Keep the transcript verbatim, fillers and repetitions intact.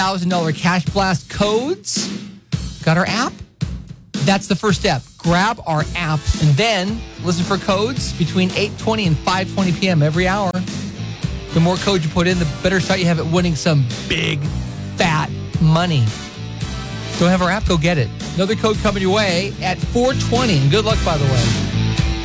one thousand dollars Cash Blast codes. Got our app? That's the first step. Grab our app and then listen for codes between eight twenty and five twenty p.m. every hour. The more codes you put in, the better shot you have at winning some big, fat money. Don't have our app? Go get it. Another code coming your way at four twenty. And good luck, by the way.